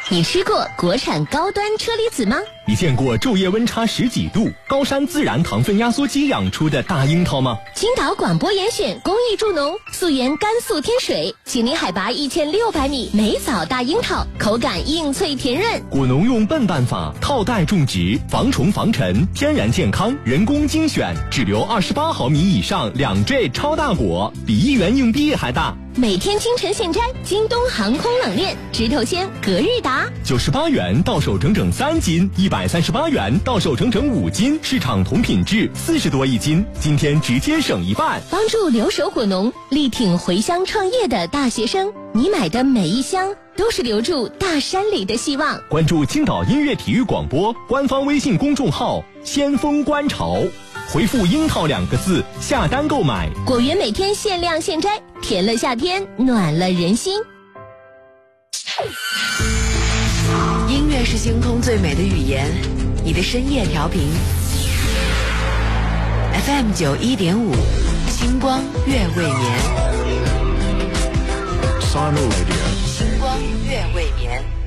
你吃过国产高端车厘子吗？ 你见过昼夜温差10几度、高山自然糖分压缩机养出的大樱桃吗？ 青岛广播严选公益助农，溯源甘肃天水，秦岭海拔1600米，梅枣大樱桃，口感硬脆甜润。 果农用笨办法套袋种植，防虫防尘，天然健康，人工精选，只留28毫米以上2J 超大果，比1元硬币还大。 每天清晨现摘，京东航空冷链，直头鲜，隔日达 ，98元到手整整3斤，138元到手整整5斤，市场同品质40多一斤，今天直接省一半。 帮助留守果农，力挺回乡创业的大学生，你买的每一箱都是留住大山里的希望。 关注青岛音乐体育广播官方微信公众号先锋观潮，回复樱桃2个字下单购买， 果园每天限量现摘，甜了夏天，暖了人心。 音乐是星空最美的语言，你的深夜调频 FM 91.5，星光月未眠，星光月未眠。